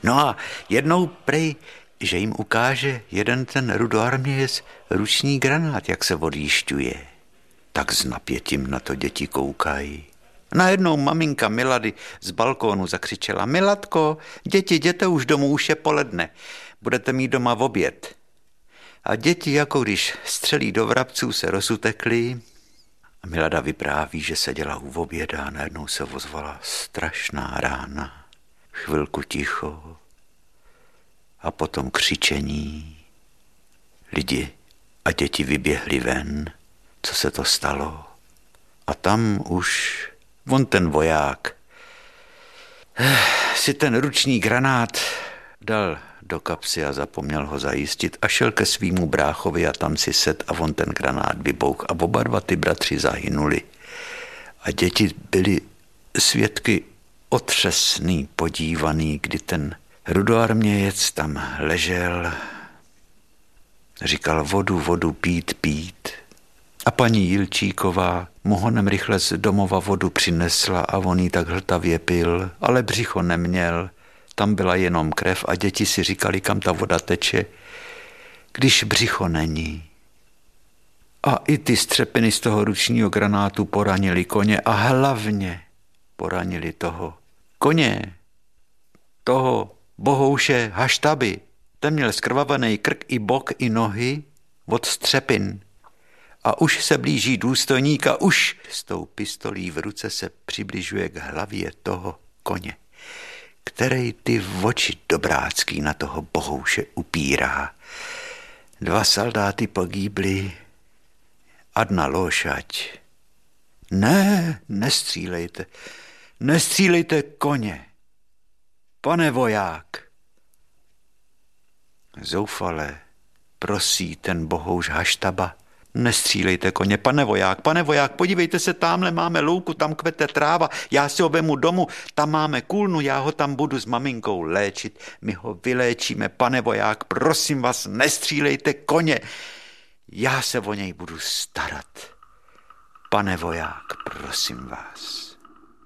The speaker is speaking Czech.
No a jednou prej, že jim ukáže jeden ten rudoarmějec ruční granát, jak se odjišťuje. Tak s napětím na to děti koukají. Najednou maminka Milady z balkónu zakřičela: Miladko, děti, jděte už domů, už je poledne. Budete mít doma oběd. A děti, jako když střelí do vrabců, se rozutekly. A Milada vypráví, že seděla u oběda a najednou se ozvala strašná rána. Chvilku ticho a potom křičení. Lidi a děti vyběhli ven. Co se to stalo? A tam už on ten voják si ten ruční granát dal do kapsy a zapomněl ho zajistit a šel ke svýmu bráchovi a tam si sedl a on ten granát vybouch a oba dva ty bratři zahynuli. A děti byly svědky otřesný, podívaný, kdy ten rudoarmějec tam ležel, říkal vodu, pít. A paní Jilčíková mu honem rychle z domova vodu přinesla a on jí tak hltavě pil, ale břicho neměl, tam byla jenom krev a děti si říkali, kam ta voda teče, když břicho není. A i ty střepiny z toho ručního granátu poranili koně a hlavně poranili toho koně, toho bohouše Haštaby. Ten měl skrvavený krk i bok i nohy od střepin. A už se blíží důstojník a už s tou pistolí v ruce se přibližuje k hlavě toho koně, který ty oči dobrácký na toho bohouše upírá. 2 soldáty pogíbli a 1 lošať. Ne, nestřílejte koně, pane voják. Zoufale prosí ten bohouš Haštaba: nestřílejte koně, pane voják, podívejte se, tamhle máme louku, tam kvete tráva, já si ho vemu domů, tam máme kůlnu, já ho tam budu s maminkou léčit, my ho vyléčíme, pane voják, prosím vás, nestřílejte koně, já se o něj budu starat. Pane voják, prosím vás.